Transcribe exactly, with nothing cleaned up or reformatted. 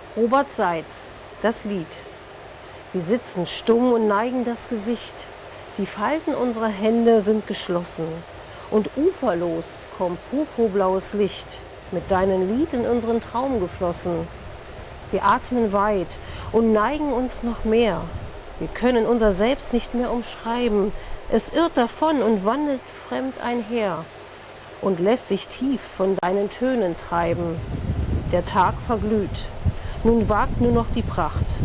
Robert Seitz, das Lied. Wir sitzen stumm und neigen das Gesicht. Die Falten unserer Hände sind geschlossen. Und uferlos kommt purpurblaues Licht, mit deinem Lied in unseren Traum geflossen. Wir atmen weit und neigen uns noch mehr. Wir können unser Selbst nicht mehr umschreiben. Es irrt davon und wandelt fremd einher und lässt sich tief von deinen Tönen treiben. Der Tag verglüht, nun wagt nur noch die Pracht